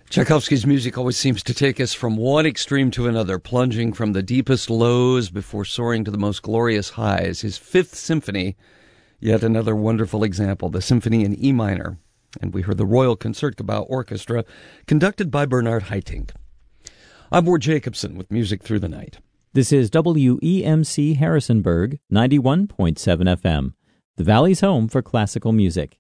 Tchaikovsky's music always seems to take us from one extreme to another, plunging from the deepest lows before soaring to the most glorious highs. His Fifth Symphony, yet another wonderful example, the Symphony in E minor. And we heard the Royal Concertgebouw Orchestra, conducted by Bernard Haitink. I'm Ward Jacobson with Music Through the Night. This is WEMC Harrisonburg, 91.7 FM, the Valley's home for classical music.